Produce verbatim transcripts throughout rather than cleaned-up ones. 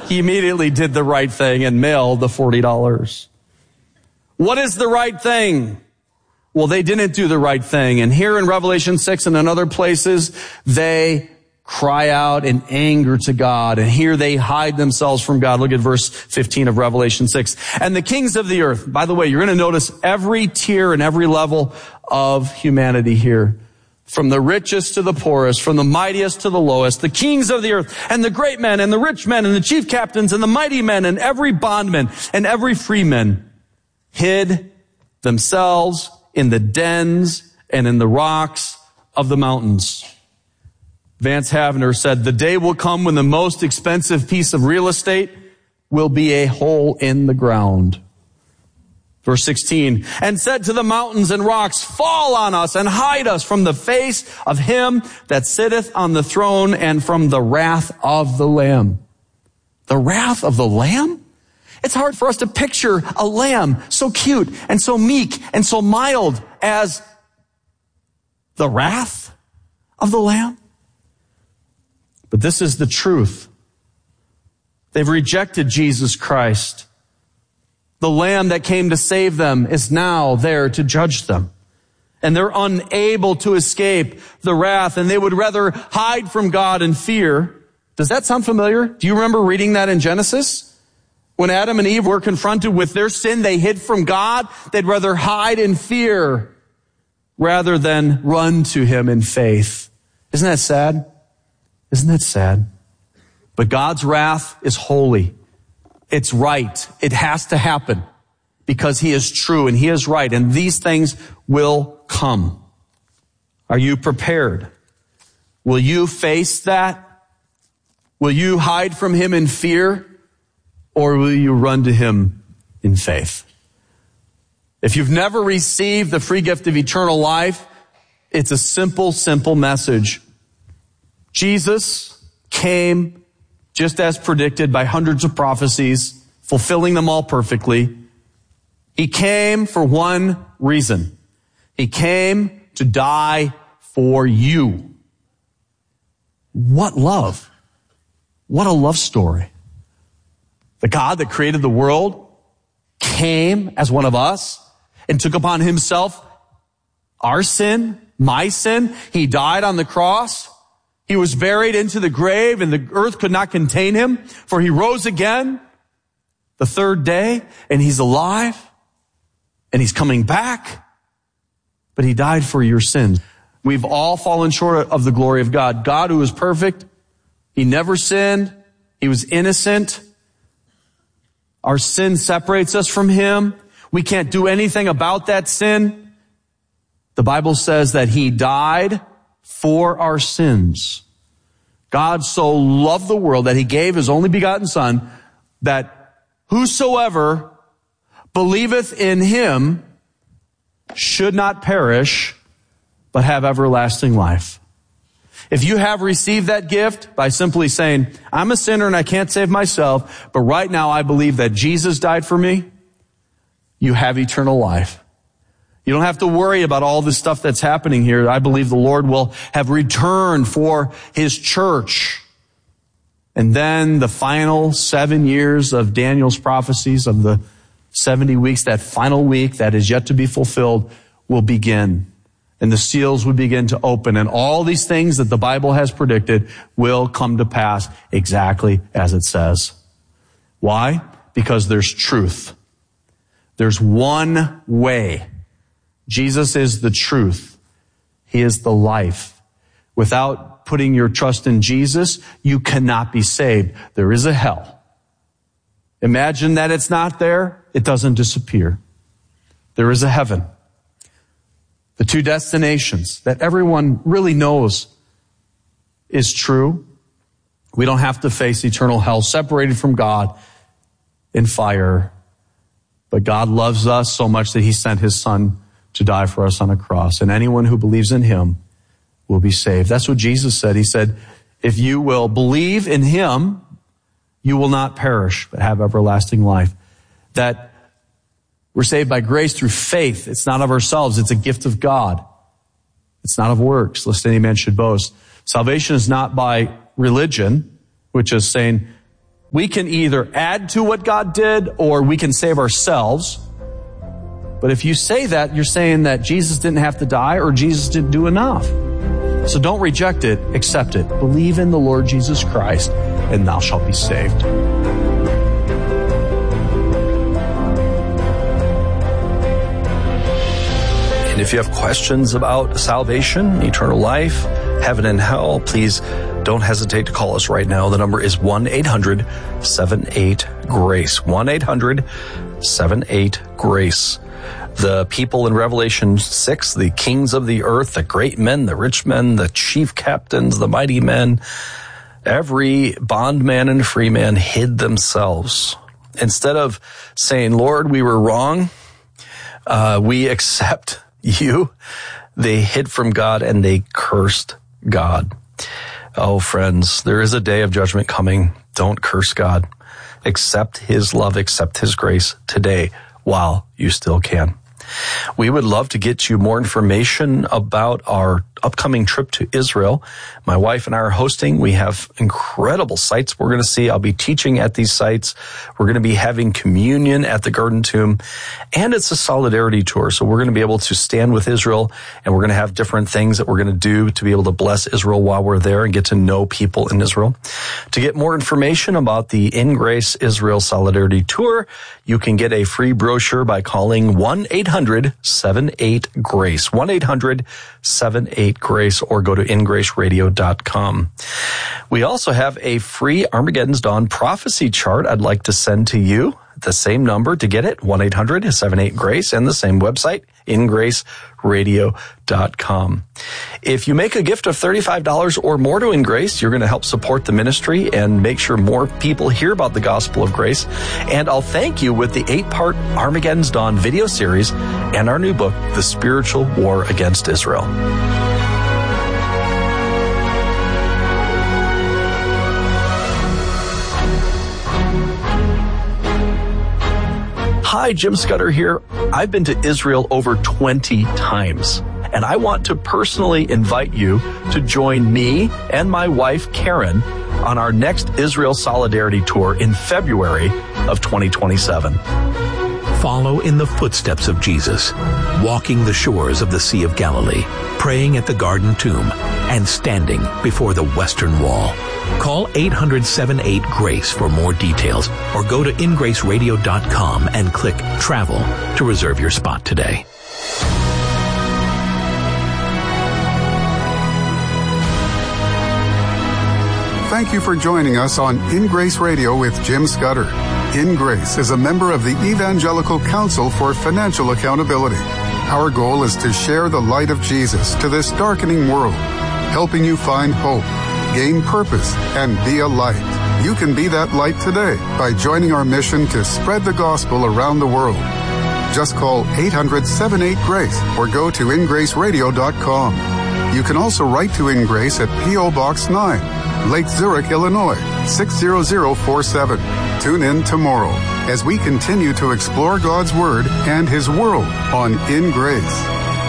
he immediately did the right thing and mailed the forty dollars. What is the right thing? Well, they didn't do the right thing. And here in Revelation six and in other places, they cry out in anger to God. And here they hide themselves from God. Look at verse fifteen of Revelation six. And the kings of the earth, by the way, you're going to notice every tier and every level of humanity here. From the richest to the poorest, from the mightiest to the lowest, the kings of the earth, and the great men, and the rich men, and the chief captains, and the mighty men, and every bondman, and every freeman, hid themselves in the dens and in the rocks of the mountains. Vance Havner said, the day will come when the most expensive piece of real estate will be a hole in the ground. Verse sixteen, and said to the mountains and rocks, fall on us and hide us from the face of him that sitteth on the throne and from the wrath of the Lamb. The wrath of the Lamb? It's hard for us to picture a lamb so cute and so meek and so mild as the wrath of the Lamb. But this is the truth. They've rejected Jesus Christ. The Lamb that came to save them is now there to judge them. And they're unable to escape the wrath, and they would rather hide from God in fear. Does that sound familiar? Do you remember reading that in Genesis? When Adam and Eve were confronted with their sin, they hid from God. They'd rather hide in fear rather than run to him in faith. Isn't that sad? Isn't that sad? But God's wrath is holy. It's right. It has to happen because he is true and he is right. And these things will come. Are you prepared? Will you face that? Will you hide from him in fear? Or will you run to him in faith? If you've never received the free gift of eternal life, it's a simple, simple message. Jesus came just as predicted by hundreds of prophecies, fulfilling them all perfectly. He came for one reason. He came to die for you. What love. What a love story. The God that created the world came as one of us and took upon himself our sin, my sin. He died on the cross. He was buried into the grave, and the earth could not contain him, for he rose again the third day, and he's alive, and he's coming back, but he died for your sins. We've all fallen short of the glory of God. God, who is perfect, he never sinned. He was innocent. Our sin separates us from him. We can't do anything about that sin. The Bible says that he died for our sins. God so loved the world that he gave his only begotten Son, that whosoever believeth in him should not perish, but have everlasting life. If you have received that gift by simply saying, I'm a sinner and I can't save myself, but right now I believe that Jesus died for me, you have eternal life. You don't have to worry about all this stuff that's happening here. I believe the Lord will have returned for his church. And then the final seven years of Daniel's prophecies of the seventy weeks, that final week that is yet to be fulfilled, will begin. And the seals will begin to open. And all these things that the Bible has predicted will come to pass exactly as it says. Why? Because there's truth. There's one way. Jesus is the truth. He is the life. Without putting your trust in Jesus, you cannot be saved. There is a hell. Imagine that it's not there. It doesn't disappear. There is a heaven. The two destinations that everyone really knows is true. We don't have to face eternal hell separated from God in fire. But God loves us so much that he sent his Son to die for us on a cross. And anyone who believes in him will be saved. That's what Jesus said. He said, if you will believe in him, you will not perish, but have everlasting life. That we're saved by grace through faith. It's not of ourselves. It's a gift of God. It's not of works, lest any man should boast. Salvation is not by religion, which is saying, We can either add to what God did or we can save ourselves. But if you say that, you're saying that Jesus didn't have to die or Jesus didn't do enough. So don't reject it, accept it. Believe in the Lord Jesus Christ, and thou shalt be saved. And if you have questions about salvation, eternal life, heaven and hell, please don't hesitate to call us right now. The number is one eight hundred seven eight GRACE. one eight hundred seven eight GRACE. The people in Revelation six, the kings of the earth, the great men, the rich men, the chief captains, the mighty men, every bondman and free man hid themselves. Instead of saying, Lord, we were wrong, uh, we accept you, they hid from God and they cursed God. Oh, friends, there is a day of judgment coming. Don't curse God. Accept his love, accept his grace today while you still can. We would love to get you more information about our upcoming trip to Israel. My wife and I are hosting. We have incredible sites we're going to see. I'll be teaching at these sites. We're going to be having communion at the Garden Tomb. And it's a solidarity tour. So we're going to be able to stand with Israel, and we're going to have different things that we're going to do to be able to bless Israel while we're there and get to know people in Israel. To get more information about the In Grace Israel Solidarity Tour, you can get a free brochure by calling one eight hundred seven eight GRACE, one eight hundred seven eight GRACE, or go to in grace radio dot com. We also have a free Armageddon's Dawn prophecy chart I'd like to send to you. The same number to get it, one eight hundred seven eight GRACE, and the same website, in grace radio dot com. If you make a gift of thirty-five dollars or more to In Grace, you're going to help support the ministry and make sure more people hear about the gospel of grace. And I'll thank you with the eight-part Armageddon's Dawn video series and our new book, The Spiritual War Against Israel. Hi, Jim Scudder here. I've been to Israel over twenty times, and I want to personally invite you to join me and my wife, Karen, on our next Israel Solidarity Tour in February of twenty twenty-seven. Follow in the footsteps of Jesus, walking the shores of the Sea of Galilee, praying at the Garden Tomb, and standing before the Western Wall. Call eight hundred seven eight GRACE for more details, or go to in grace radio dot com and click Travel to reserve your spot today. Thank you for joining us on In Grace Radio with Jim Scudder. In Grace is a member of the Evangelical Council for Financial Accountability. Our goal is to share the light of Jesus to this darkening world, helping you find hope, gain purpose, and be a light. You can be that light today by joining our mission to spread the gospel around the world. Just call eight hundred seven eight GRACE or go to in grace radio dot com. You can also write to In Grace at P O Box nine, Lake Zurich, Illinois, six zero zero four seven. Tune in tomorrow as we continue to explore God's Word and His world on In Grace.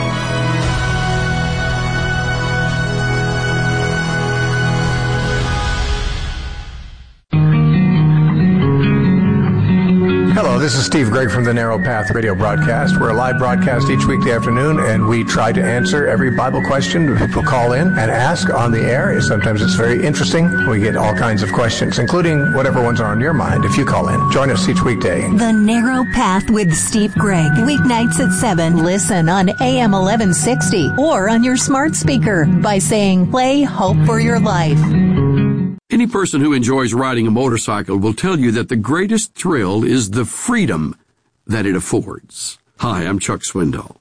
Hello, this is Steve Gregg from the Narrow Path radio broadcast. We're a live broadcast each weekday afternoon, and we try to answer every Bible question people call in and ask on the air. Sometimes it's very interesting. We get all kinds of questions, including whatever ones are on your mind if you call in. Join us each weekday. The Narrow Path with Steve Gregg. Weeknights at seven. Listen on A M eleven sixty or on your smart speaker by saying, play Hope for Your Life. Any person who enjoys riding a motorcycle will tell you that the greatest thrill is the freedom that it affords. Hi, I'm Chuck Swindoll.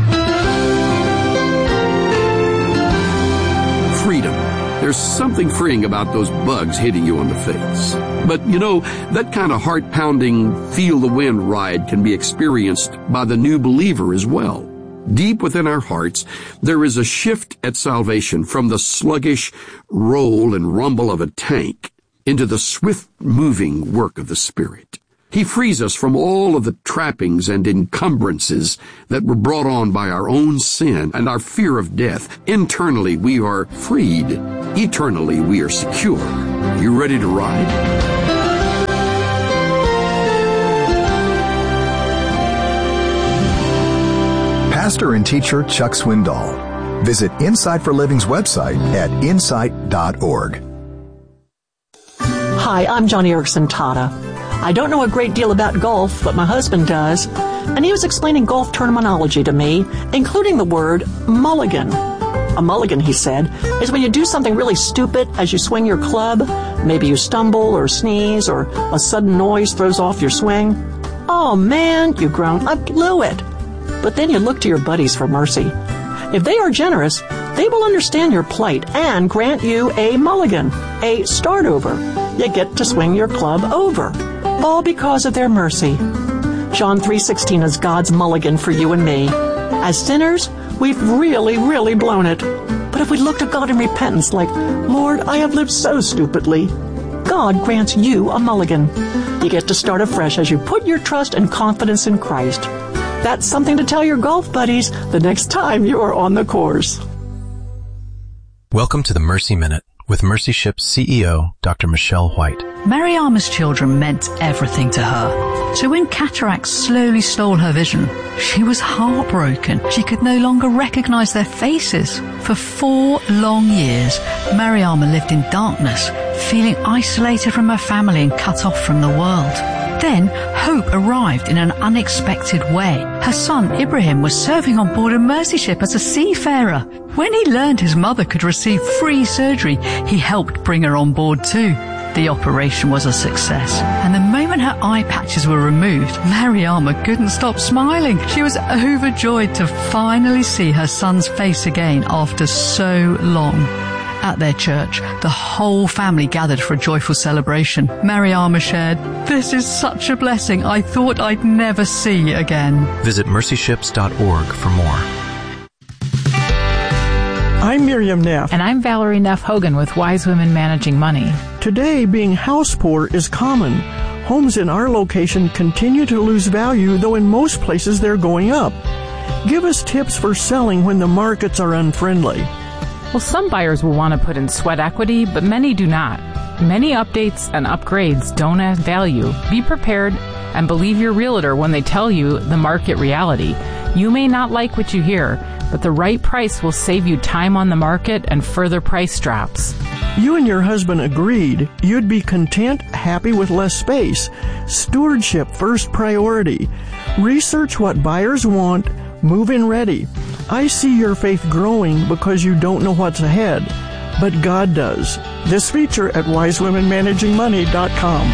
Freedom. There's something freeing about those bugs hitting you on the face. But, you know, that kind of heart-pounding, feel-the-wind ride can be experienced by the new believer as well. Deep within our hearts, there is a shift at salvation from the sluggish roll and rumble of a tank into the swift-moving work of the Spirit. He frees us from all of the trappings and encumbrances that were brought on by our own sin and our fear of death. Internally, we are freed. Eternally, we are secure. You ready to ride? pastor and teacher Chuck Swindoll. Visit Insight for Living's website at insight dot org. Hi, I'm Johnny Erickson Tata. I don't know a great deal about golf, but my husband does, and he was explaining golf terminology to me, including the word mulligan. A mulligan, he said, is when you do something really stupid as you swing your club. Maybe you stumble or sneeze or a sudden noise throws off your swing. Oh man, you groan, I blew it. But then you look to your buddies for mercy. If they are generous, they will understand your plight and grant you a mulligan, a start over. You get to swing your club over, all because of their mercy. John three sixteen is God's mulligan for you and me. As sinners, we've really, really blown it. But if we look to God in repentance like, Lord, I have lived so stupidly, God grants you a mulligan. You get to start afresh as you put your trust and confidence in Christ. That's something to tell your golf buddies the next time you are on the course. Welcome to the Mercy Minute with Mercy Ship's C E O, Doctor Michelle White. Mariama's children meant everything to her. So when cataracts slowly stole her vision, she was heartbroken. She could no longer recognize their faces. For four long years, Mariama lived in darkness, feeling isolated from her family and cut off from the world. Then, hope arrived in an unexpected way. Her son, Ibrahim, was serving on board a Mercy Ship as a seafarer. When he learned his mother could receive free surgery, he helped bring her on board too. The operation was a success, and the moment her eye patches were removed, Mariama couldn't stop smiling. She was overjoyed to finally see her son's face again after so long. At their church, the whole family gathered for a joyful celebration. Mariama shared, "This is such a blessing I thought I'd never see again." Visit mercy ships dot org for more. I'm Miriam Neff. And I'm Valerie Neff Hogan with Wise Women Managing Money. Today, being house poor is common. Homes in our location continue to lose value, though in most places they're going up. Give us tips for selling when the markets are unfriendly. Well, some buyers will want to put in sweat equity, but many do not. Many updates and upgrades don't add value. Be prepared and believe your realtor when they tell you the market reality. You may not like what you hear, but the right price will save you time on the market and further price drops. You and your husband agreed you'd be content, happy with less space. Stewardship first priority. Research what buyers want. Move in ready. I see your faith growing because you don't know what's ahead, but God does. This feature at wise women managing money dot com.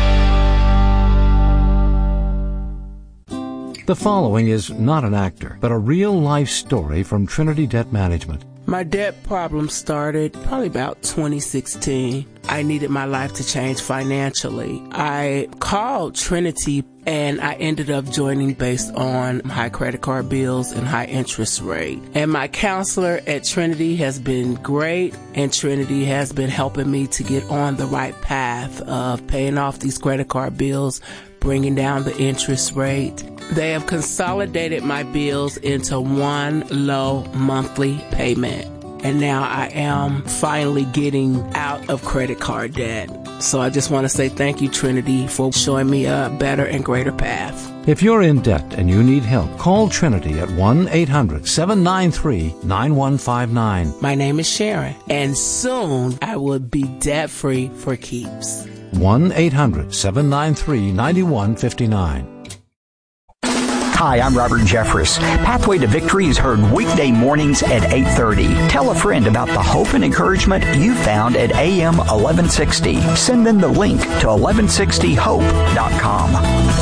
The following is not an actor, but a real-life story from Trinity Debt Management. My debt problem started probably about twenty sixteen. I needed my life to change financially. I called Trinity and I ended up joining based on high credit card bills and high interest rate. And my counselor at Trinity has been great, and Trinity has been helping me to get on the right path of paying off these credit card bills, bringing down the interest rate. They have consolidated my bills into one low monthly payment. And now I am finally getting out of credit card debt. So I just want to say thank you, Trinity, for showing me a better and greater path. If you're in debt and you need help, call Trinity at one eight hundred seven nine three nine one five nine. My name is Sharon, and soon I will be debt-free for keeps. one eight hundred seven nine three nine one five nine. Hi, I'm Robert Jeffress. Pathway to Victory is heard weekday mornings at eight thirty. Tell a friend about the hope and encouragement you found at A M eleven sixty. Send them the link to eleven sixty hope dot com.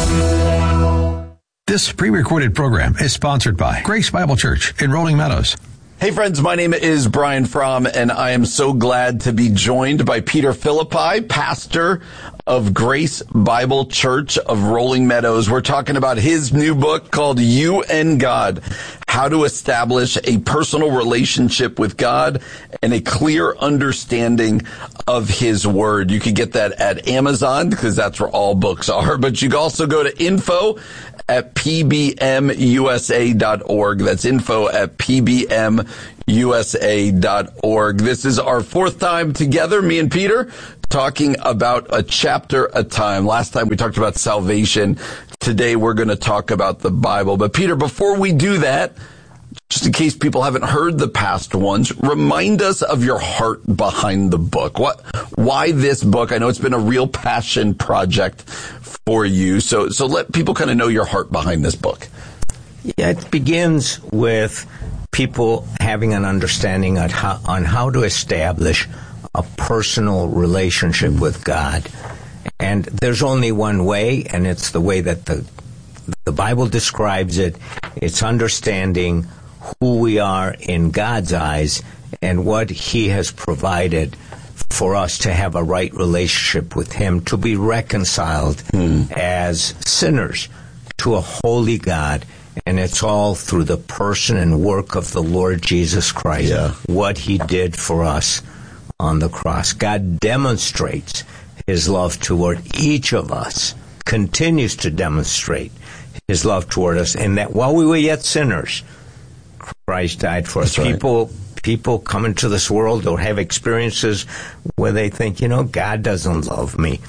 This pre-recorded program is sponsored by Grace Bible Church in Rolling Meadows. Hey friends, my name is Brian Fromm, and I am so glad to be joined by Peter Philippi, pastor of Grace Bible Church of Rolling Meadows. We're talking about his new book called You and God, How to Establish a Personal Relationship with God and a Clear Understanding of His Word. You can get that at Amazon because that's where all books are, but you can also go to info at p b m u s a dot org. That's info at p b m u s a dot org. This is our fourth time together, me and Peter, talking about a chapter a time. Last time we talked about salvation. Today we're going to talk about the Bible. But Peter, before we do that, just in case people haven't heard the past ones, remind us of your heart behind the book. What, why this book? I know it's been a real passion project for you. So, so let people kind of know your heart behind this book. Yeah, it begins with people having an understanding on how, on how to establish a personal relationship with God. And there's only one way, and it's the way that the the Bible describes it. It's understanding who we are in God's eyes and what He has provided for us to have a right relationship with Him, to be reconciled mm. as sinners to a holy God. And it's all through the person and work of the Lord Jesus Christ, yeah. what He did for us on the cross. God demonstrates His love toward each of us, continues to demonstrate His love toward us, and that while we were yet sinners, Christ died for us. Right. People people come into this world or have experiences where they think, you know, God doesn't love me.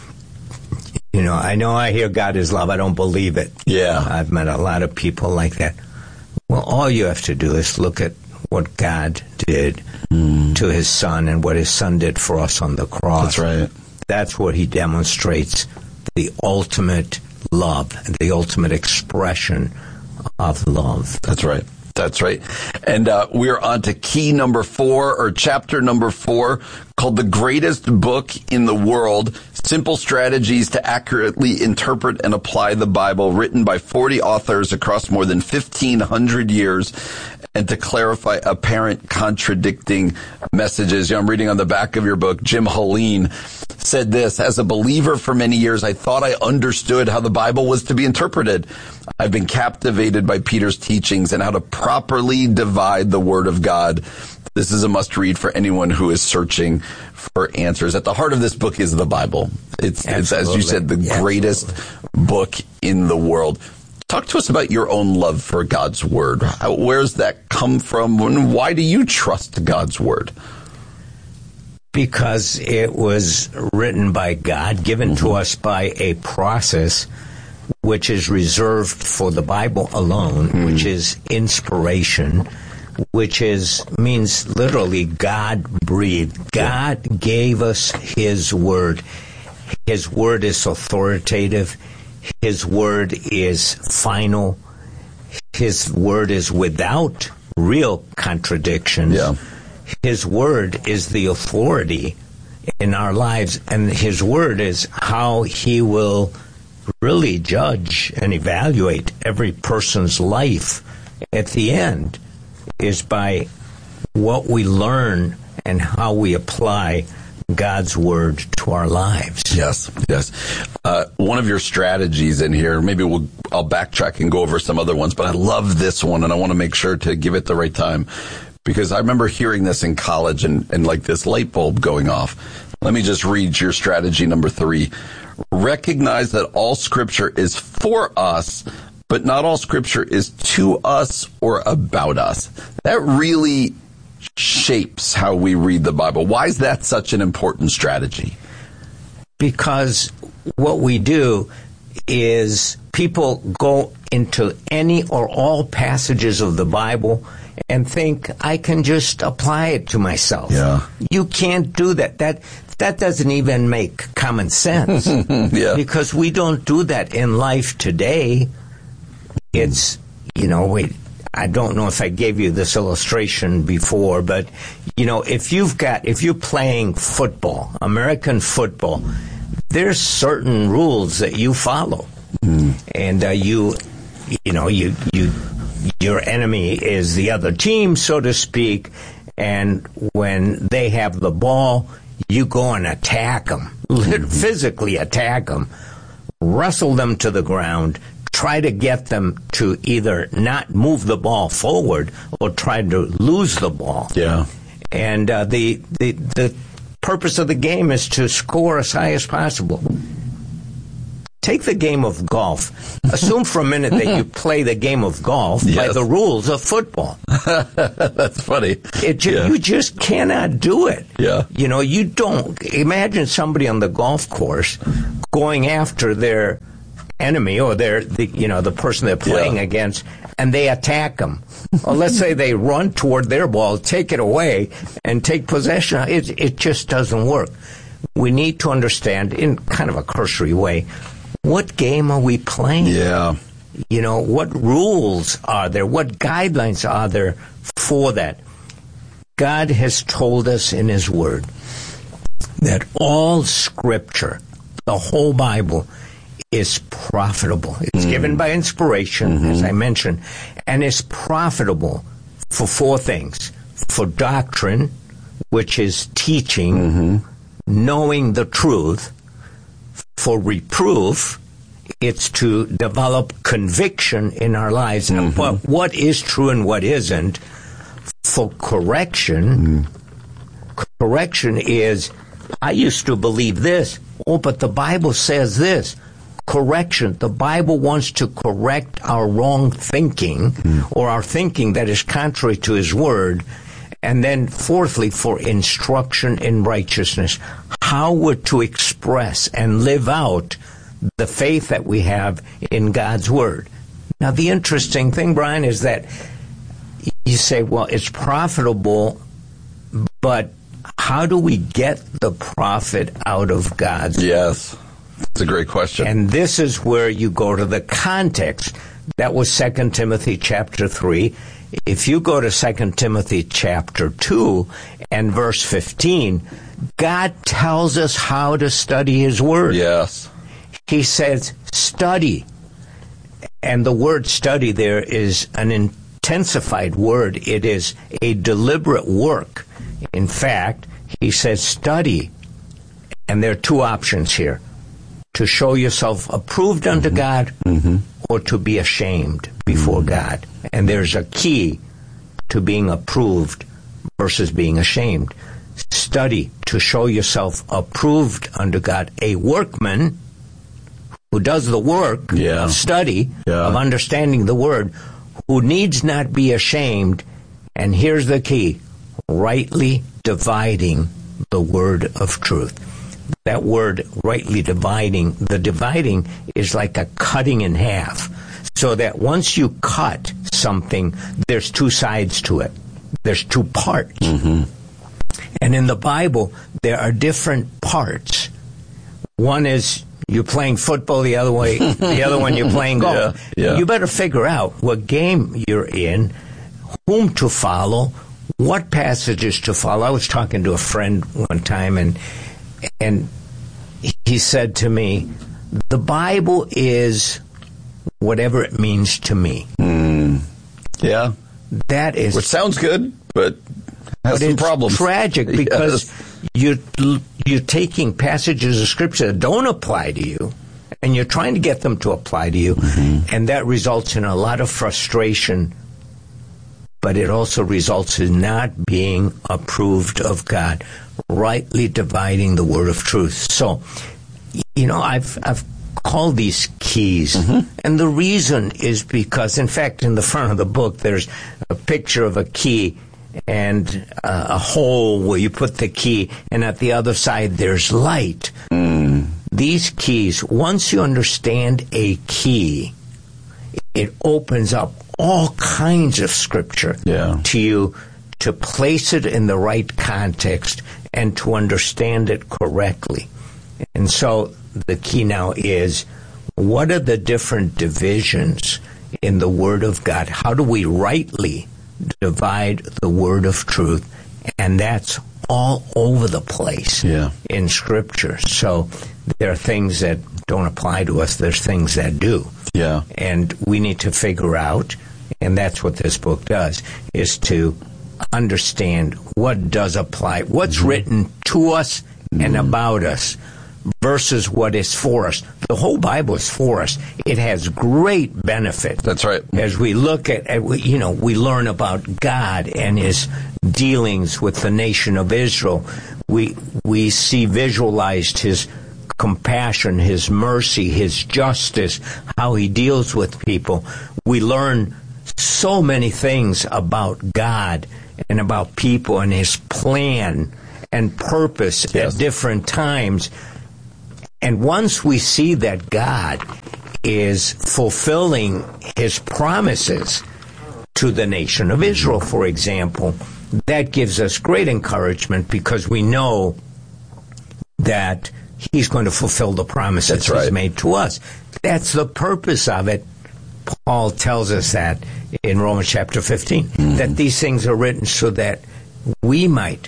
You know, I know I hear God is love. I don't believe it. Yeah. I've met a lot of people like that. Well, all you have to do is look at what God did mm. to His Son and what His Son did for us on the cross. That's right. That's what He demonstrates, the ultimate love, the ultimate expression of love. That's right. That's right. And uh, we're on to key number four, or chapter number four, called The Greatest Book in the World, Simple Strategies to Accurately Interpret and Apply the Bible, written by forty authors across more than fifteen hundred years, and to clarify apparent contradicting messages. You know, I'm reading on the back of your book, Jim Helene said this: as a believer for many years, I thought I understood how the Bible was to be interpreted. I've been captivated by Peter's teachings and how to properly divide the Word of God. This is a must-read for anyone who is searching for answers. At the heart of this book is the Bible. It's, it's as you said, the yeah, greatest absolutely. book in the world. Talk to us about your own love for God's Word. How, where's that come from? And why do you trust God's Word? Because it was written by God, given mm-hmm. to us by a process which is reserved for the Bible alone, mm. which is inspiration, which is means literally God breathed. God yeah. gave us His Word. His Word is authoritative. His Word is final. His Word is without real contradictions. Yeah. His Word is the authority in our lives, and His Word is how He will really judge and evaluate every person's life at the end, is by what we learn and how we apply God's Word to our lives. Yes, yes. Uh, one of your strategies in here, maybe we'll, I'll backtrack and go over some other ones, but I love this one, and I want to make sure to give it the right time, because I remember hearing this in college and, and like this light bulb going off. Let me just read your strategy number three. Recognize that all Scripture is for us, but not all Scripture is to us or about us. That really shapes how we read the Bible. Why is that such an important strategy? Because what we do is people go into any or all passages of the Bible and think, I can just apply it to myself. Yeah. You can't do that. That that doesn't even make common sense. Yeah. Because we don't do that in life today. It's, you know, we, I don't know if I gave you this illustration before, but, you know, if you've got, if you're playing football, American football, there's certain rules that you follow. Mm. And uh, you, you know, you, you, your enemy is the other team, so to speak, and when they have the ball, you go and attack them, mm-hmm. physically attack them, wrestle them to the ground, try to get them to either not move the ball forward or try to lose the ball. Yeah. And uh, the, the the purpose of the game is to score as high as possible. Take the game of golf. Assume for a minute that you play the game of golf yes. by the rules of football. That's funny. It ju- yeah. You just cannot do it. Yeah. You know, you don't. Imagine somebody on the golf course going after their enemy or their, the, you know, the person they're playing yeah. against, and they attack them. Well, let's say they run toward their ball, take it away, and take possession. It, it just doesn't work. We need to understand, in kind of a cursory way, what game are we playing? Yeah. You know, what rules are there? What guidelines are there for that? God has told us in His Word that all Scripture, the whole Bible, is profitable. It's mm. given by inspiration, mm-hmm. as I mentioned, and is profitable for four things. For doctrine, which is teaching, mm-hmm. knowing the truth. For reproof, it's to develop conviction in our lives mm-hmm. of what, what is true and what isn't. For correction, mm. correction is, I used to believe this. Oh, but the Bible says this. Correction. The Bible wants to correct our wrong thinking mm. or our thinking that is contrary to His Word. And then fourthly, for instruction in righteousness. How we're to express and live out the faith that we have in God's Word. Now, the interesting thing, Brian, is that you say, well, it's profitable, but how do we get the profit out of God's Yes, that's a great question. And this is where you go to the context. That was Second Timothy chapter three. If you go to Second Timothy chapter two and verse fifteen, God tells us how to study His Word. Yes. He says, study. And the word study there is an intensified word. It is a deliberate work. In fact, he says study. And there are two options here. To show yourself approved unto mm-hmm. God mm-hmm. or to be ashamed before mm-hmm. God. And there's a key to being approved versus being ashamed. Study to show yourself approved unto God, a workman who does the work yeah. of study, yeah. of understanding the Word, who needs not be ashamed. And here's the key, rightly dividing the word of truth. That word, rightly dividing, the dividing is like a cutting in half. So that once you cut something, there's two sides to it. There's two parts. Mm-hmm. And in the Bible, there are different parts. One is you're playing football, the other way, the other one you're playing golf. Yeah, yeah. You better figure out what game you're in, whom to follow, what passages to follow. I was talking to a friend one time, and and he said to me, the Bible is whatever it means to me. Mm. Yeah. That is... Which sounds good, but has but some it's problems. Tragic because yes. you're, you're taking passages of Scripture that don't apply to you, and you're trying to get them to apply to you, mm-hmm. and that results in a lot of frustration, but it also results in not being approved of God, rightly dividing the word of truth. So, you know, I've I've called these keys, mm-hmm. and the reason is because, in fact, in the front of the book, there's a picture of a key and uh, a hole where you put the key, and at the other side there's light. Mm. These keys, once you understand a key, it opens up all kinds of Scripture yeah. to you to place it in the right context and to understand it correctly. And so the key now is, what are the different divisions in the Word of God? How do we rightly divide the word of truth? And that's all over the place yeah. in Scripture. So there are things that don't apply to us. There's things that do. Yeah. And we need to figure out, and that's what this book does, is to understand what does apply, what's mm-hmm. written to us mm-hmm. and about us versus what is for us. The whole Bible is for us. It has great benefit. That's right. As we look at, at you know, we learn about God and His dealings with the nation of Israel. We we see visualized His compassion, His mercy, His justice, how He deals with people. We learn so many things about God and about people and His plan and purpose yes. at different times. And once we see that God is fulfilling his promises to the nation of Israel, for example. That gives us great encouragement because we know that he's going to fulfill the promises That's right. he's made to us. That's the purpose of it. Paul tells us that in Romans chapter fifteen, mm-hmm. that these things are written so that we might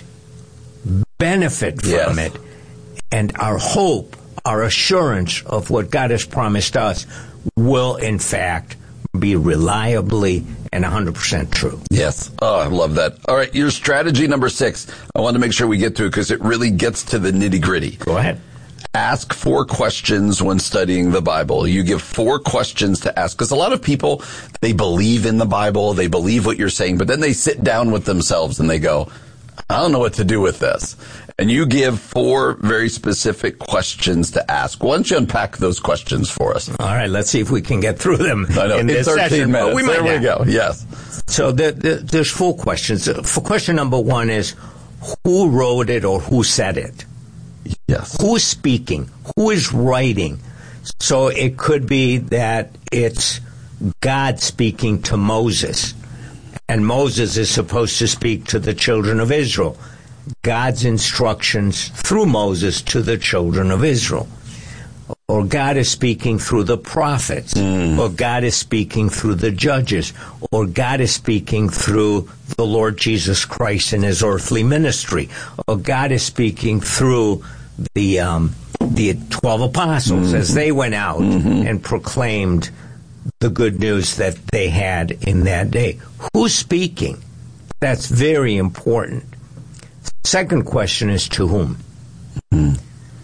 benefit from yes. it, and our hope, our assurance of what God has promised us will, in fact, be reliably and one hundred percent true. Yes. Oh, I love that. All right, your strategy number six, I want to make sure we get to it because it really gets to the nitty-gritty. Go ahead. Ask four questions when studying the Bible. You give four questions to ask because a lot of people, they believe in the Bible, they believe what you're saying, but then they sit down with themselves and they go, I don't know what to do with this. And you give four very specific questions to ask. Why don't you unpack those questions for us? All right, let's see if we can get through them I know, in this thirteen session. minutes. We there might we not. go. Yes. So the, the, there's four questions. For question number one is, who wrote it or who said it? Yes. Who is speaking? Who is writing? So it could be that it's God speaking to Moses, and Moses is supposed to speak to the children of Israel. God's instructions through Moses to the children of Israel. Or God is speaking through the prophets. Mm. Or God is speaking through the judges. Or God is speaking through the Lord Jesus Christ in his earthly ministry. Or God is speaking through the um, the twelve apostles mm-hmm. as they went out mm-hmm. and proclaimed the good news that they had in that day. Who's speaking? That's very important. Second question is to whom? Mm.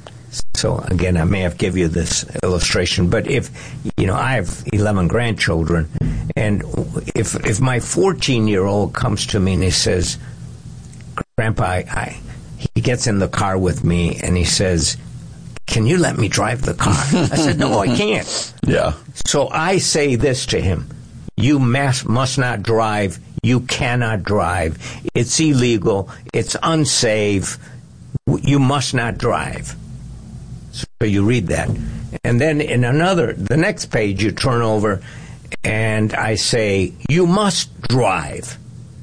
So again, I may have given you this illustration, but if, you know, I have eleven grandchildren, and if if my fourteen-year-old comes to me and he says, Grandpa, I, I, he gets in the car with me and he says, can you let me drive the car? I said, no, I can't. Yeah. So I say this to him, you must, must not drive. You cannot drive. It's illegal. It's unsafe. You must not drive. So you read that. And then in another, the next page you turn over and I say, you must drive.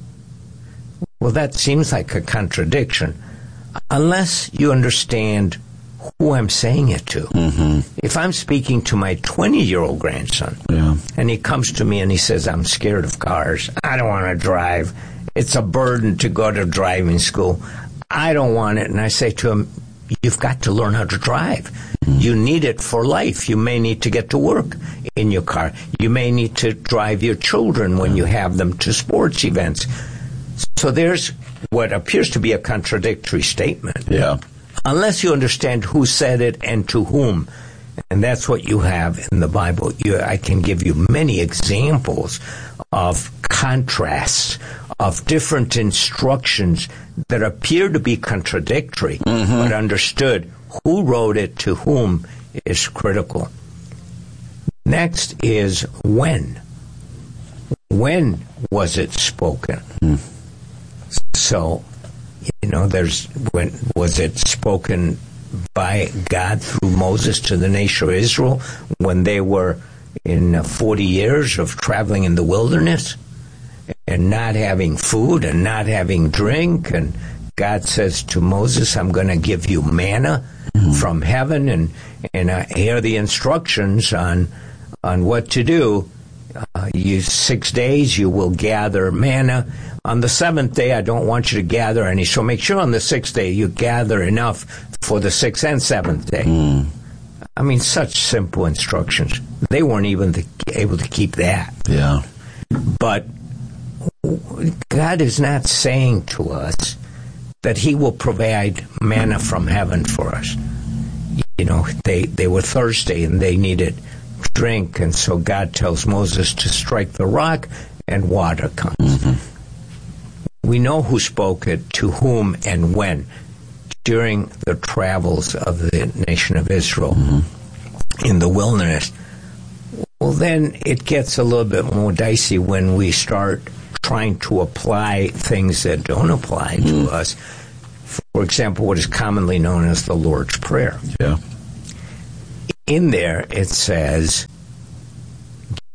Well, that seems like a contradiction. Unless you understand who I'm saying it to. Mm-hmm. If I'm speaking to my twenty-year-old grandson, yeah. and he comes to me and he says, I'm scared of cars. I don't want to drive. It's a burden to go to driving school. I don't want it. And I say to him, you've got to learn how to drive. Mm-hmm. You need it for life. You may need to get to work in your car. You may need to drive your children when you have them to sports events. So there's what appears to be a contradictory statement. Yeah. Unless you understand who said it and to whom. And that's what you have in the Bible. You, I can give you many examples of contrasts, of different instructions that appear to be contradictory, mm-hmm. but understood who wrote it to whom is critical. Next is when. When was it spoken? Mm. So, you know, there's when was it spoken by God through Moses to the nation of Israel when they were in uh, forty years of traveling in the wilderness and not having food and not having drink, and God says to Moses, I'm going to give you manna mm-hmm. from heaven, and and uh, here are the instructions on on what to do. Uh, you six days you will gather manna. On the seventh day, I don't want you to gather any. So make sure on the sixth day you gather enough for the sixth and seventh day. Mm. I mean, such simple instructions. They weren't even the, able to keep that. Yeah. But God is not saying to us that He will provide manna from heaven for us. You know, they, they were thirsty and they needed drink, and so God tells Moses to strike the rock and water comes. Mm-hmm. We know who spoke it, to whom, and when during the travels of the nation of Israel mm-hmm. in the wilderness. Well, then it gets a little bit more dicey when we start trying to apply things that don't apply mm-hmm. to us. For example, what is commonly known as the Lord's Prayer. Yeah. In there, it says,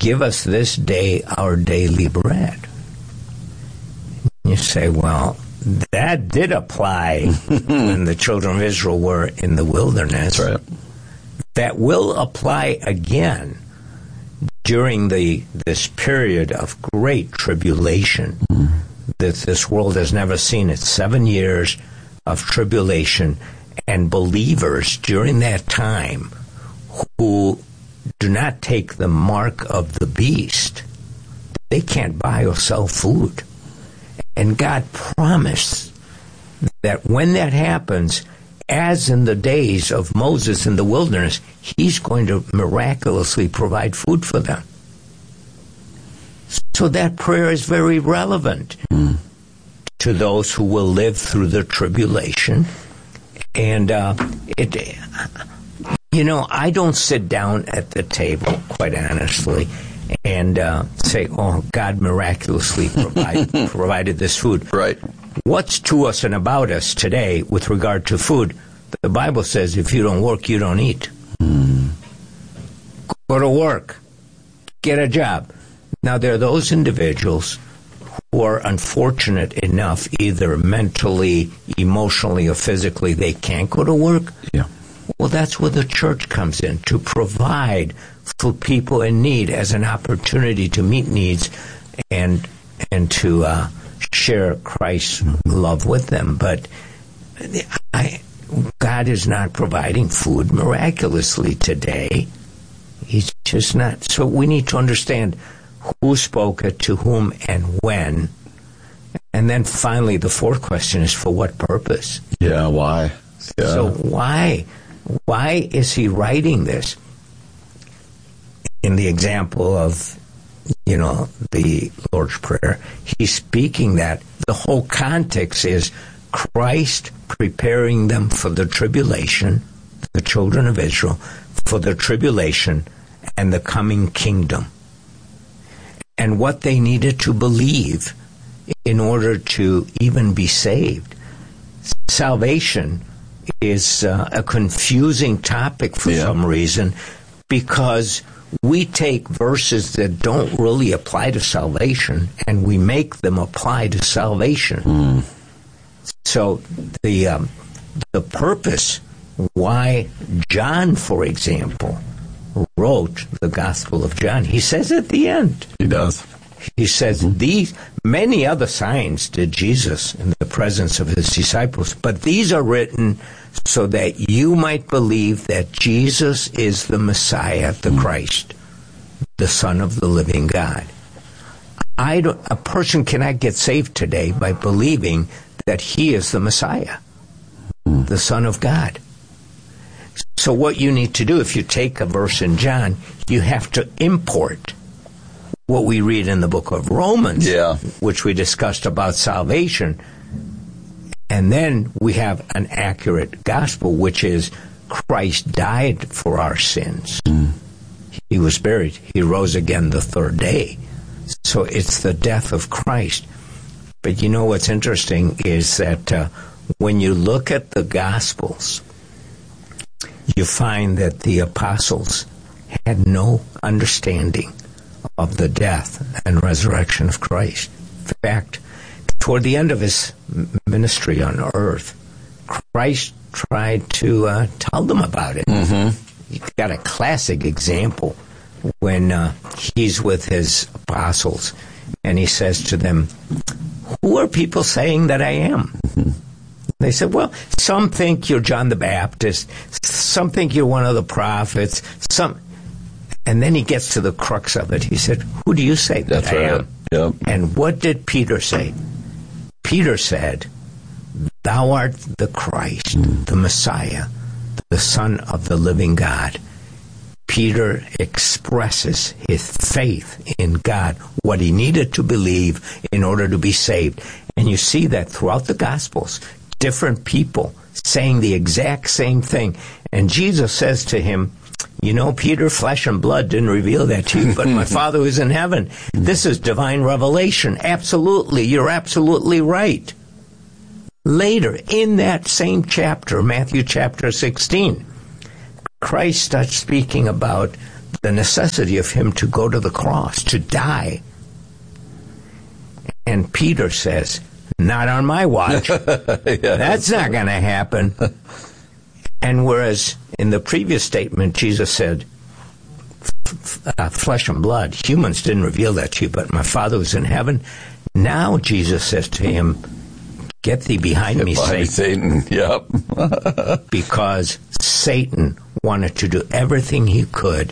give us this day our daily bread. You say, well, that did apply when the children of Israel were in the wilderness. That's right. That will apply again during the this period of great tribulation mm. that this world has never seen. It's seven years of tribulation, and believers during that time who do not take the mark of the beast, they can't buy or sell food. And God promised that when that happens, as in the days of Moses in the wilderness, he's going to miraculously provide food for them. So that prayer is very relevant mm. to those who will live through the tribulation. And uh, it, you know, I don't sit down at the table, quite honestly, and uh, say, oh, God miraculously provide, provided this food. Right. What's to us and about us today with regard to food? The Bible says if you don't work, you don't eat. Mm. Go to work. Get a job. Now, there are those individuals who are unfortunate enough, either mentally, emotionally, or physically, they can't go to work. Yeah. Well, that's where the church comes in, to provide for people in need as an opportunity to meet needs and and to uh, share Christ's love with them. But I, God is not providing food miraculously today. He's just not. So we need to understand who spoke it, to whom, and when. And then finally, the fourth question is, for what purpose? Yeah, why? Yeah. So why? Why is he writing this? In the example of, you know, the Lord's Prayer, he's speaking that the whole context is Christ preparing them for the tribulation, the children of Israel, for the tribulation and the coming kingdom, and what they needed to believe in order to even be saved. Salvation is uh, a confusing topic for yeah. some reason, because we take verses that don't really apply to salvation and we make them apply to salvation. Mm. So the um, the purpose why John, for example, wrote the Gospel of John, he says at the end. He does. He says, mm-hmm. these many other signs did Jesus in the presence of his disciples, but these are written so that you might believe that Jesus is the Messiah, the mm-hmm. Christ, the Son of the living God. I don't, a person cannot get saved today by believing that he is the Messiah, mm-hmm. the Son of God. So what you need to do, if you take a verse in John, you have to import what we read in the book of Romans, yeah. which we discussed about salvation. And then we have an accurate gospel, which is Christ died for our sins. Mm. He was buried. He rose again the third day. So it's the death of Christ. But you know what's interesting is that uh, when you look at the Gospels, you find that the apostles had no understanding of the death and resurrection of Christ. In fact, toward the end of his ministry on earth, Christ tried to uh, tell them about it. Mm-hmm. You've got a classic example when uh, he's with his apostles, and he says to them, "Who are people saying that I am?" Mm-hmm. They said, "Well, some think you're John the Baptist, some think you're one of the prophets, some..." And then he gets to the crux of it. He said, "Who do you say that That's I right. am?" Yep. And what did Peter say? Peter said, "Thou art the Christ, mm. the Messiah, the Son of the living God." Peter expresses his faith in God, what he needed to believe in order to be saved. And you see that throughout the Gospels, different people saying the exact same thing. And Jesus says to him, "You know, Peter, flesh and blood didn't reveal that to you, but my Father who's in heaven." This is divine revelation. Absolutely. You're absolutely right. Later, in that same chapter, Matthew chapter sixteen, Christ starts speaking about the necessity of him to go to the cross, to die. And Peter says, not on my watch. yeah, That's not going to happen. And whereas in the previous statement, Jesus said, uh, flesh and blood, humans didn't reveal that to you, but my Father was in heaven. Now Jesus says to him, get thee behind get me, behind Satan. Satan. Yep. Because Satan wanted to do everything he could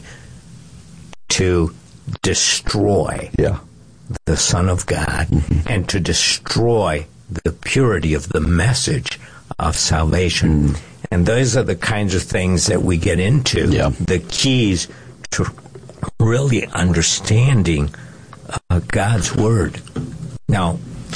to destroy yeah. the Son of God mm-hmm. and to destroy the purity of the message of salvation. Mm. And those are the kinds of things that we get into, yeah. the keys to really understanding uh, God's Word. Now,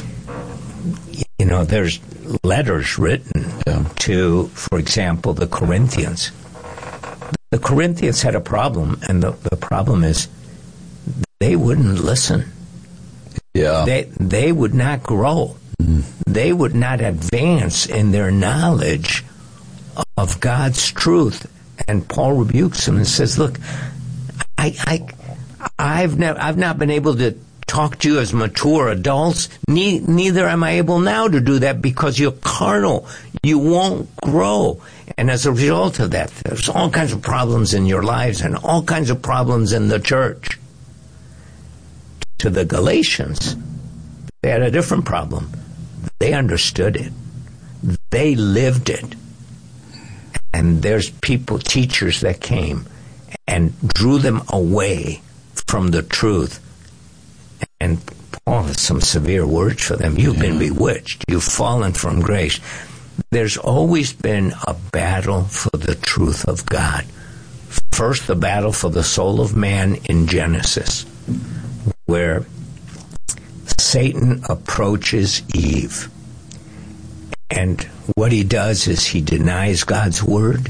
you know, there's letters written yeah. to, for example, the Corinthians. The Corinthians had a problem, and the, the problem is they wouldn't listen. Yeah. They they would not grow. Mm. They would not advance in their knowledge of God's truth. And Paul rebukes them and says, "Look, I I I've never I've not been able to talk to you as mature adults. Ne- neither am I able now to do that because you're carnal. You won't grow." And as a result of that, there's all kinds of problems in your lives and all kinds of problems in the church. To the Galatians, they had a different problem. They understood it. They lived it. And there's people, teachers that came and drew them away from the truth. And Paul has some severe words for them. You've been bewitched. You've fallen from grace. There's always been a battle for the truth of God. First, the battle for the soul of man in Genesis, where Satan approaches Eve. And what he does is he denies God's word.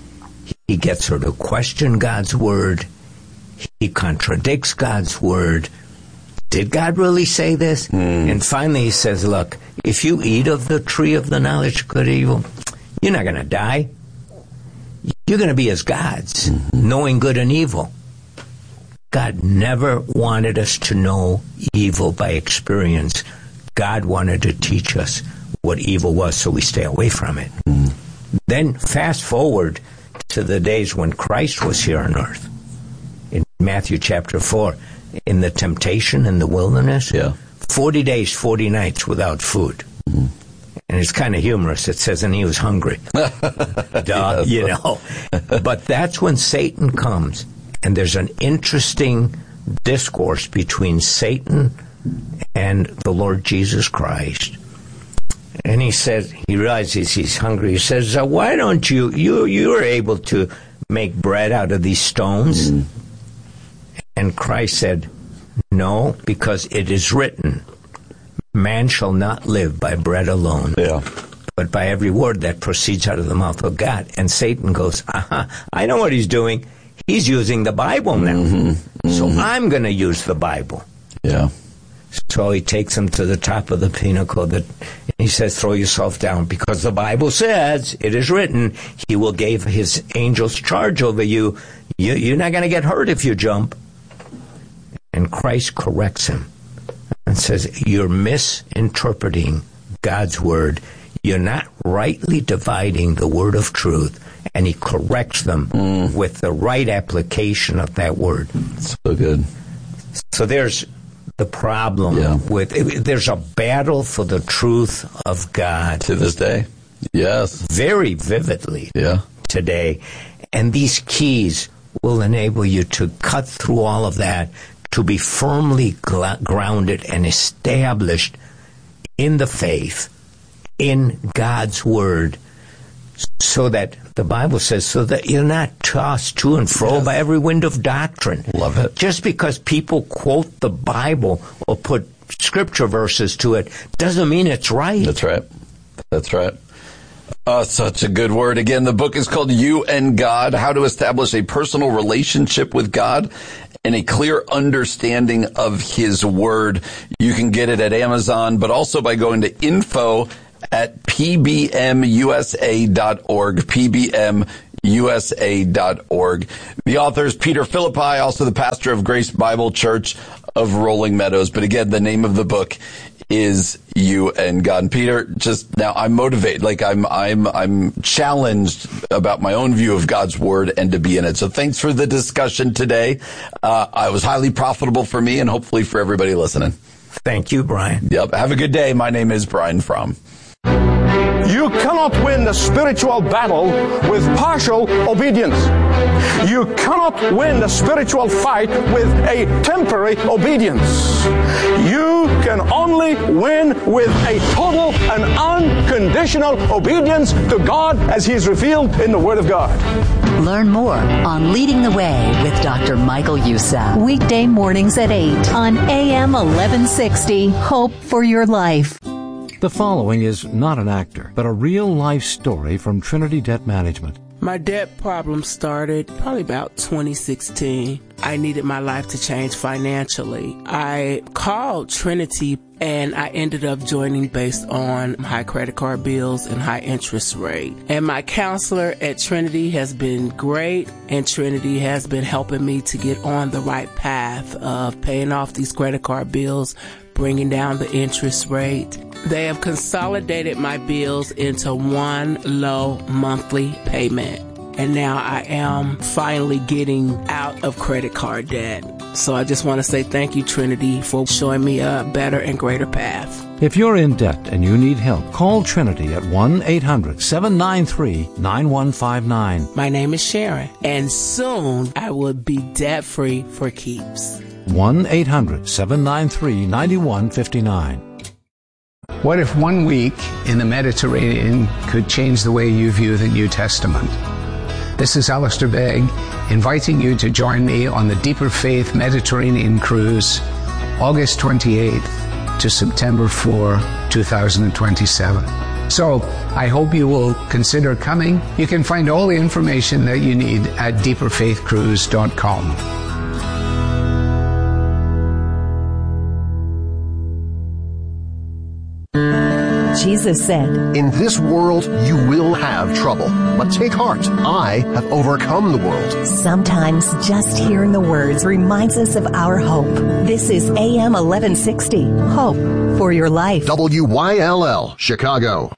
He gets her to question God's word. He contradicts God's word. Did God really say this? Mm. And finally he says, look, if you eat of the tree of the knowledge of good and evil, you're not going to die. You're going to be as gods, mm-hmm. knowing good and evil. God never wanted us to know evil by experience. God wanted to teach us what evil was so we stay away from it. Mm. Then fast forward to the days when Christ was here on earth. In Matthew chapter four, in the temptation in the wilderness, yeah. forty days, forty nights without food. Mm. And it's kind of humorous. It says, and he was hungry. Duh, yes. You know. But that's when Satan comes. And there's an interesting discourse between Satan and the Lord Jesus Christ. And he says, he realizes he's hungry. He says, so why don't you, you, you're able to make bread out of these stones? Mm. And Christ said, no, because it is written, man shall not live by bread alone, yeah. but by every word that proceeds out of the mouth of God. And Satan goes, aha, I know what he's doing. He's using the Bible now. Mm-hmm. Mm-hmm. So I'm going to use the Bible. Yeah. So he takes him to the top of the pinnacle. That he says, throw yourself down, because the Bible says, it is written, he will give his angels charge over you. you you're not going to get hurt if you jump. And Christ corrects him and says, you're misinterpreting God's word. You're not rightly dividing the word of truth. And he corrects them mm. with the right application of that word. So good. So there's the problem yeah. with it, there's a battle for the truth of God to this day. Yes, very vividly. Yeah, today, and these keys will enable you to cut through all of that, to be firmly gl- grounded and established in the faith, in God's word. So that the Bible says, so that you're not tossed to and fro yes. by every wind of doctrine. Love it. Just because people quote the Bible or put scripture verses to it doesn't mean it's right. That's right. That's right. Uh, such a good word. Again, the book is called You and God, How to Establish a Personal Relationship with God and a Clear Understanding of His Word. You can get it at Amazon, but also by going to info at p b m u s a dot org, p b m U S A dot org. The author is Peter Philippi, also the pastor of Grace Bible Church of Rolling Meadows. But again, the name of the book is You and God. And Peter, just now I'm motivated, like I'm, I'm, I'm challenged about my own view of God's word and to be in it. So thanks for the discussion today. Uh, it was highly profitable for me and hopefully for everybody listening. Thank you, Brian. Yep. Have a good day. My name is Brian Fromm. You cannot win the spiritual battle with partial obedience. You cannot win the spiritual fight with a temporary obedience. You can only win with a total and unconditional obedience to God as He is revealed in the Word of God. Learn more on Leading the Way with Doctor Michael Youssef. Weekday mornings at eight on A M eleven sixty. Hope for your life. The following is not an actor, but a real-life story from Trinity Debt Management. My debt problem started probably about twenty sixteen. I needed my life to change financially. I called Trinity and I ended up joining based on high credit card bills and high interest rate. And my counselor at Trinity has been great, and Trinity has been helping me to get on the right path of paying off these credit card bills, bringing down the interest rate. They have consolidated my bills into one low monthly payment. And now I am finally getting out of credit card debt. So I just want to say thank you, Trinity, for showing me a better and greater path. If you're in debt and you need help, call Trinity at one eight hundred seven nine three nine one five nine. My name is Sharon, and soon I will be debt-free for keeps. one eight hundred seven nine three nine one five nine. What if one week in the Mediterranean could change the way you view the New Testament? This is Alistair Begg, inviting you to join me on the Deeper Faith Mediterranean Cruise, August twenty-eighth to September fourth, twenty twenty-seven. So, I hope you will consider coming. You can find all the information that you need at deeper faith cruise dot com. Jesus said, "In this world you will have trouble, but take heart. I have overcome the world." Sometimes just hearing the words reminds us of our hope. This is A M eleven sixty, Hope for Your Life. W Y L L, Chicago.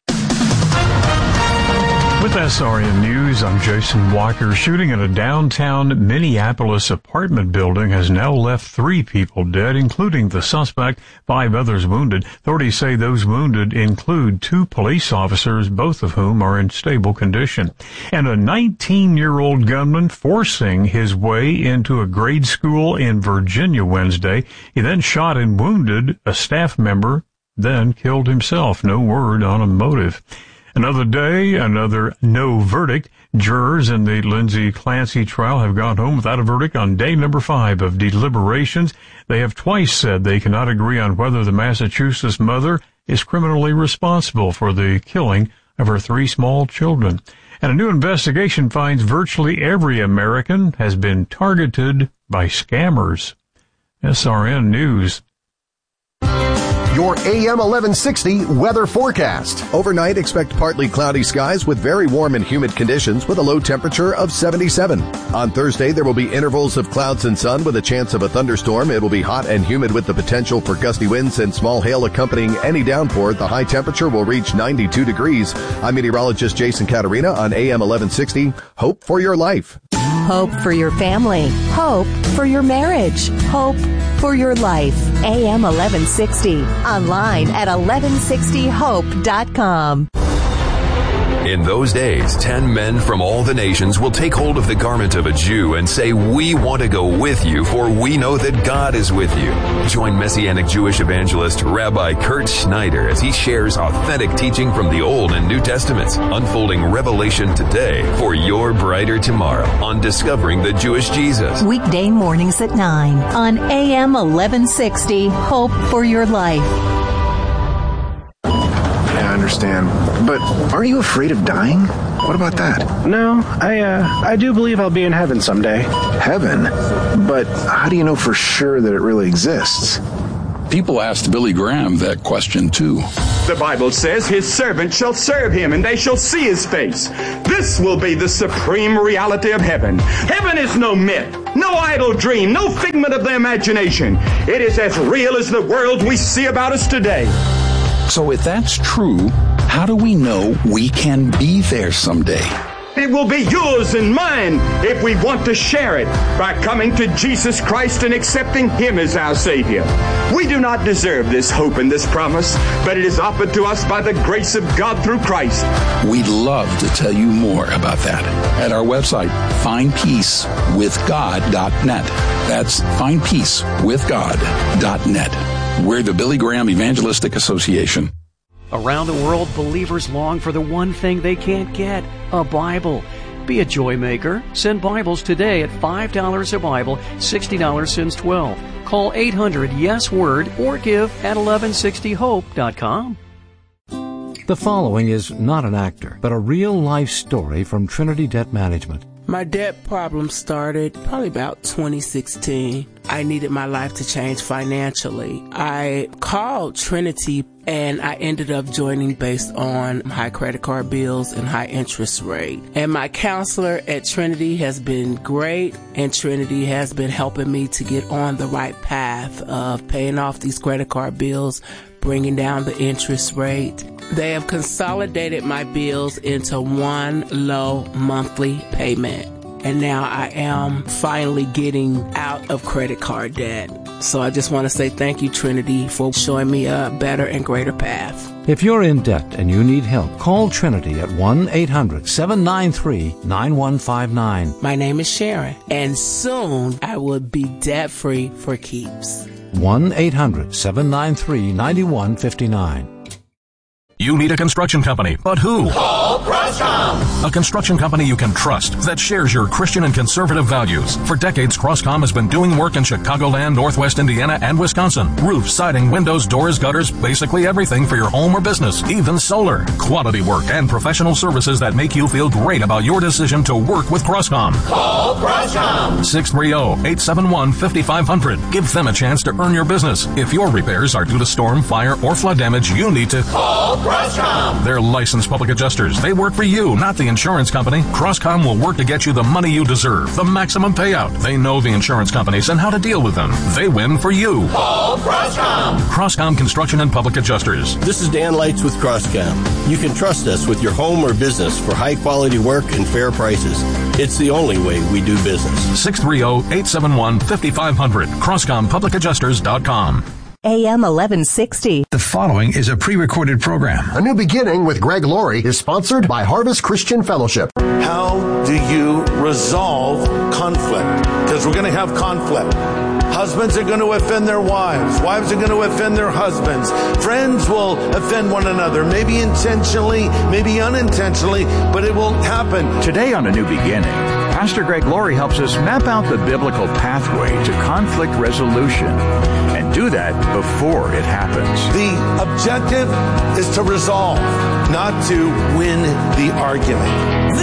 With S R N News, I'm Jason Walker. Shooting at a downtown Minneapolis apartment building has now left three people dead, including the suspect, five others wounded. Authorities say those wounded include two police officers, both of whom are in stable condition. And a nineteen-year-old gunman forcing his way into a grade school in Virginia Wednesday. He then shot and wounded a staff member, then killed himself. No word on a motive. Another day, another no verdict. Jurors in the Lindsay Clancy trial have gone home without a verdict on day number five of deliberations. They have twice said they cannot agree on whether the Massachusetts mother is criminally responsible for the killing of her three small children. And a new investigation finds virtually every American has been targeted by scammers. S R N News. Your A M eleven sixty weather forecast. Overnight, expect partly cloudy skies with very warm and humid conditions with a low temperature of seventy-seven. On Thursday, there will be intervals of clouds and sun with a chance of a thunderstorm. It will be hot and humid with the potential for gusty winds and small hail accompanying any downpour. The high temperature will reach ninety-two degrees. I'm meteorologist Jason Caterina on A M eleven sixty. Hope for your life. Hope for your family. Hope for your marriage. Hope for your life. A M eleven sixty. Online at eleven sixty hope dot com. In those days, ten men from all the nations will take hold of the garment of a Jew and say, "We want to go with you, for we know that God is with you." Join Messianic Jewish evangelist Rabbi Kurt Schneider as he shares authentic teaching from the Old and New Testaments, unfolding revelation today for your brighter tomorrow on Discovering the Jewish Jesus. Weekday mornings at nine on A M eleven sixty, Hope for Your Life. I understand, but aren't you afraid of dying? What about that? No, I uh, I do believe I'll be in heaven someday. Heaven? But how do you know for sure that it really exists? People asked Billy Graham that question too. The Bible says his servant shall serve him and they shall see his face. This will be the supreme reality of heaven. Heaven is no myth, no idle dream, no figment of the imagination. It is as real as the world we see about us today. So if that's true, how do we know we can be there someday? It will be yours and mine if we want to share it by coming to Jesus Christ and accepting Him as our Savior. We do not deserve this hope and this promise, but it is offered to us by the grace of God through Christ. We'd love to tell you more about that at our website, find peace with god dot net. That's find peace with god dot net. We're the Billy Graham Evangelistic Association. Around the world, believers long for the one thing they can't get, a Bible. Be a joy maker. Send Bibles today at five dollars a Bible, sixty dollars since twelve. Call eight hundred yes word or give at eleven sixty hope dot com. The following is not an actor, but a real-life story from Trinity Debt Management. My debt problem started probably about twenty sixteen. I needed my life to change financially. I called Trinity and I ended up joining based on high credit card bills and high interest rate. And my counselor at Trinity has been great, and Trinity has been helping me to get on the right path of paying off these credit card bills, bringing down the interest rate. They have consolidated my bills into one low monthly payment. And now I am finally getting out of credit card debt. So I just want to say thank you, Trinity, for showing me a better and greater path. If you're in debt and you need help, call Trinity at one eight hundred seven nine three nine one five nine. My name is Sharon, and soon I will be debt-free for keeps. one eight hundred seven nine three nine one five nine. You need a construction company, but who? Call Crosscom. A construction company you can trust that shares your Christian and conservative values. For decades, Crosscom has been doing work in Chicagoland, Northwest Indiana, and Wisconsin. Roofs, siding, windows, doors, gutters, basically everything for your home or business, even solar. Quality work and professional services that make you feel great about your decision to work with Crosscom. Call Crosscom. six three zero, eight seven one, five five zero zero. Give them a chance to earn your business. If your repairs are due to storm, fire, or flood damage, you need to call Crosscom. They're licensed public adjusters. They work for you, not the insurance company. Crosscom will work to get you the money you deserve, the maximum payout. They know the insurance companies and how to deal with them. They win for you. Call Crosscom. Crosscom Construction and Public Adjusters. This is Dan Lights with Crosscom. You can trust us with your home or business for high quality work and fair prices. It's the only way we do business. six three zero, eight seven one, five five zero zero. Crosscom Public Adjusters dot com. A M eleven sixty. The following is a pre-recorded program. A New Beginning with Greg Laurie is sponsored by Harvest Christian Fellowship. How do you resolve conflict? Because we're going to have conflict. Husbands are going to offend their wives. Wives are going to offend their husbands. Friends will offend one another, maybe intentionally, maybe unintentionally, but it will happen. Today on A New Beginning, Pastor Greg Laurie helps us map out the biblical pathway to conflict resolution and do that before it happens. The objective is to resolve, not to win the argument.